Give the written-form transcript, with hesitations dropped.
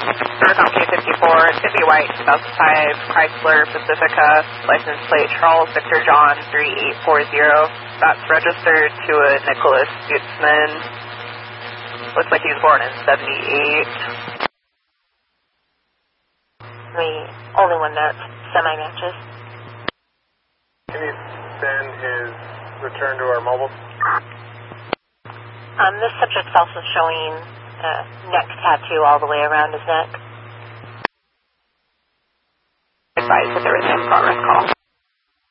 Service on K54, Tippy White, 2005, Chrysler Pacifica, license plate Charles Victor John 3840. That's registered to a Nicholas Stutzman. Looks like he was born in 78. The only one that's semi-matches. Can you send his return to our mobile? This subject's also showing neck tattoo all the way around his neck. Advise that there is no progress call.